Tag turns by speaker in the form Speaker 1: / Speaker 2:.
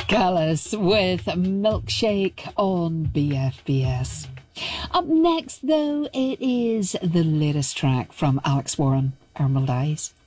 Speaker 1: Callis with Milkshake on BFBS. Up next, though, it is the latest track from Alex Warren, Emerald Eyes.